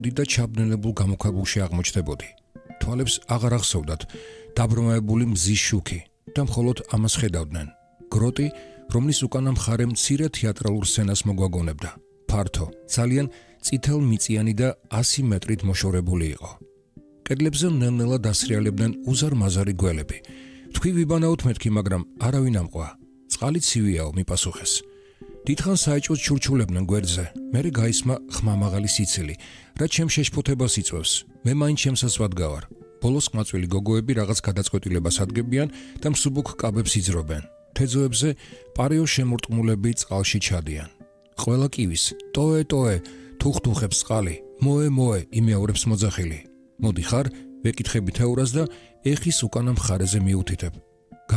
და ჩაბნელებულ გამოქვაბულში აღმოჩნდებოდი. თვალებს აღარ ახსოვდათ დაბრმავებული მზის შუქი და მხოლოდ ამას ხედავდნენ. გროტი, რომლის უკანა მხარე მცირე თეატრალურ სცენას მოგვაგონებდა. ფართო, ძალიან წითელ-მიწიანი და 100 მეტრით მოშორებული იყო. კედლებზე ნელ-ნელა დასრიალებდნენ უზარმაზარი გველები. თქვი ვიბანაოთ მეთქი, მაგრამ არავინ ამყვა. წყალი ცივიაო, მიპასუხეს. დიდხანს საეჭვოდ ჩურჩულებდნენ გვერდზე. მერე გაისმა ხმამაღალი სიცილი, რაც ჩემ შეშფოთებას იწვევს. მე მაინც ჩემსაც ვადგავარ. ბოლოს ყმაწვილი გოგოები რაღაც გადაწყვეტილებას ადგებიან და მსუბუქ კაბებს იძრობენ. თეძოებზე პარეო შემორტყმულები წყალში ჩადიან. ყველა კივის ტოე თუხთუხებს წყალი, მოე იმეორებს მოძახილი. მოდი ხარ, ვეკითხები თეორას და ეხის უკანა მხარეზე მიუთითებ.